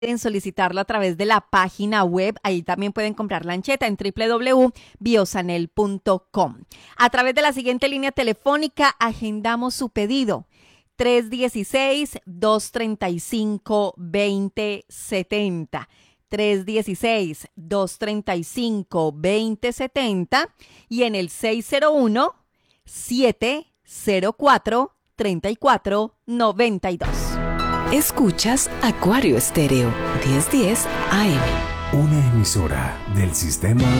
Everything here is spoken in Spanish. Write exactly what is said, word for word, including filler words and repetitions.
Pueden solicitarlo a través de la página web. Ahí también pueden comprar lancheta en doble u doble u doble u punto biosanel punto com. A través de la siguiente línea telefónica agendamos su pedido. tres uno seis, dos tres cinco, dos cero siete cero. tres uno seis, dos tres cinco, dos cero siete cero y en el seis cero uno, siete cero cuatro, tres cuatro nueve dos. Escuchas Acuario Estéreo, diez diez A M. Una emisora del sistema